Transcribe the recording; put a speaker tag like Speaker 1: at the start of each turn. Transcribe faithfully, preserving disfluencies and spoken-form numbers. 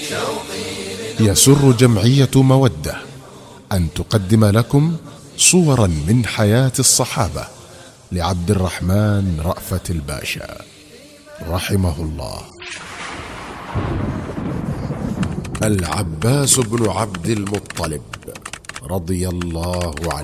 Speaker 1: يسر جمعية مودة أن تقدم لكم صورا من حياة الصحابة لعبد الرحمن رأفت الباشا رحمه الله. العباس بن عبد المطلب رضي الله عنه